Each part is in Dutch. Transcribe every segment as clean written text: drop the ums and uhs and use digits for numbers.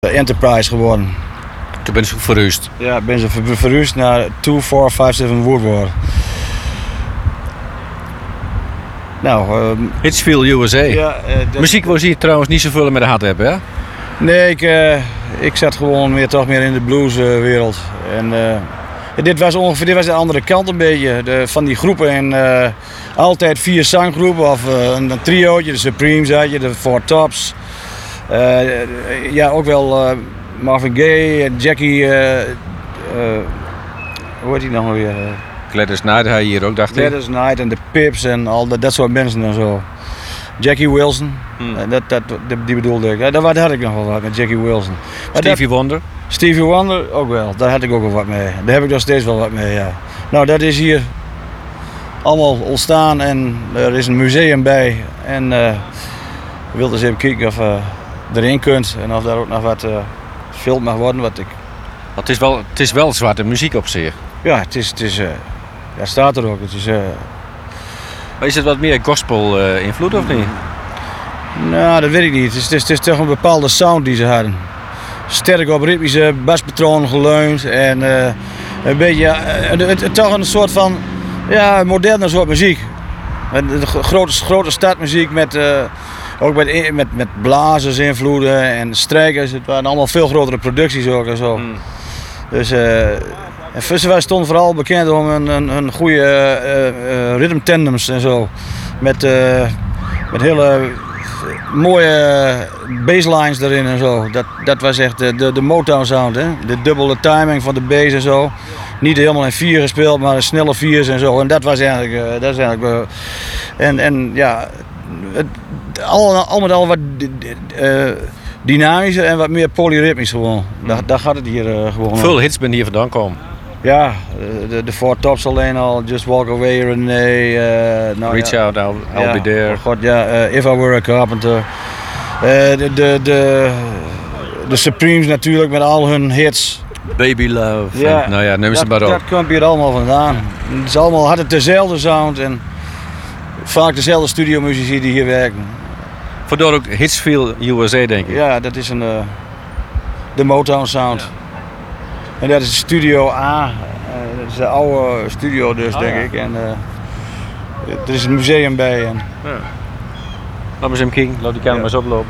Enterprise geworden. Toen ben je verhuisd. Ja, ben ze verhuisd naar 2457 Woodward. Nou, Hitsville, USA. ja, Muziek was hier trouwens niet zoveel met de hart hebben, hè? Nee, ik zat gewoon toch meer in de blueswereld. Dit was de andere kant een beetje van die groepen. En altijd 4 zanggroepen of een triootje. De Supremes had je, de Four Tops. Ja, ook wel Marvin Gaye en Jackie. Hoe heet die nog weer? Gladys Knight had je hier ook, dacht ik. Gladys Knight en de Pips en al dat soort mensen en zo. Jackie Wilson, die bedoelde ik. Daar had ik nog wel wat met Jackie Wilson. Stevie Wonder. Stevie Wonder ook wel, daar had ik ook wel wat mee. Daar heb ik nog steeds wel wat mee, ja. Nou, dat is hier allemaal ontstaan en er is een museum bij. En we wilden eens even kijken of erin kunt en of daar ook nog wat gefilmd mag worden. Het is wel zwarte muziek op zich. Ja, het is ja, staat er ook. Het is, Maar is het wat meer gospel invloed of niet? nou, dat weet ik niet. Het is toch een bepaalde sound die ze hadden. Sterk op ritmische baspatroon geleund en een beetje, toch een soort van, ja, moderne soort muziek. Een grote stadmuziek met, ook met blazers invloeden en strijkers. Het waren allemaal veel grotere producties ook en zo. Dus en Fussewaard stond vooral bekend om een goede rhythm tandems en zo. Met hele mooie basslines erin en zo. Dat was echt de Motown sound, hè? De dubbele timing van de bass en zo. Niet helemaal in 4 gespeeld, maar in snelle 4's en zo. En dat was eigenlijk, en ja, al met al wat dynamischer en wat meer polyritmisch gewoon. Daar gaat het hier gewoon om. Veel hits ben hier vandaan komen. Ja, de Four Tops alleen al, Just Walk Away, Renee. Nou, Reach Out, I'll Be There. Oh God, ja, If I Were a Carpenter. De Supremes natuurlijk met al hun hits. Baby Love. Ja, Nou ja, neem ze maar op. Dat komt hier allemaal vandaan. Het is allemaal, had het dezelfde sound en vaak dezelfde studiomuzici die hier werken. Vandaar ook Hitsville, USA, denk ik. Ja, dat is de Motown sound. Ja. En dat is Studio A. Dat is de oude studio dus, denk ik. En er is een museum bij. En... Ja. Laten we eens kijken. Laat die camera eens oplopen.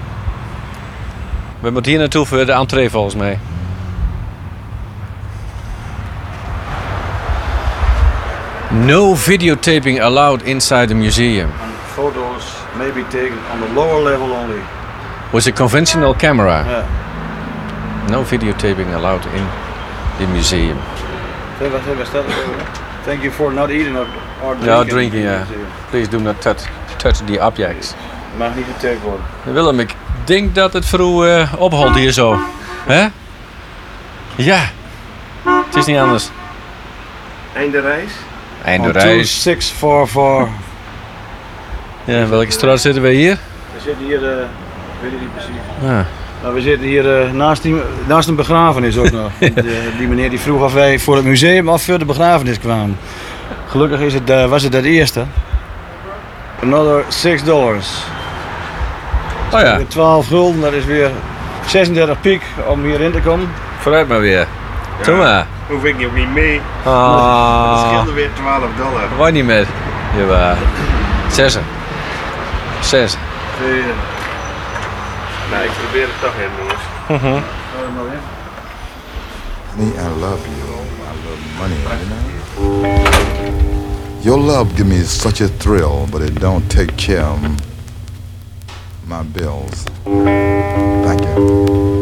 We moeten hier naartoe voor de entree volgens mij. No videotaping allowed inside the museum. Photos may be taken on the lower level only. Was a conventional camera. Yeah. No videotaping allowed in the museum. Thank you for not eating or drinking. No drinking, yeah. Please do not touch the objects. Mag niet getaped worden. Willem, ik denk dat het vroeg opholt hier zo. Hè? Ja. Het is niet anders. Einde reis? Einde reis. 2644. Ja, welke straat zitten we hier? We zitten hier, weet ik niet precies. Ja. Nou, we zitten hier naast een begrafenis ook nog. Die meneer die vroeg of wij voor het museum of voor de begrafenis kwamen. Gelukkig was het eerste. Another $6. Oh ja. 12 gulden, dat is weer 36 piek om hierin te komen. Vooruit maar weer. Doe maar. Hoef ik ook niet mee. Ah. Dat scheelde weer $12. Waar niet met? Jawel. 6. Nou, ik probeer het toch in, jongens. Me, I love you. I love money, you know? Your love give me such a thrill, but it don't take care of my bills. Thank you.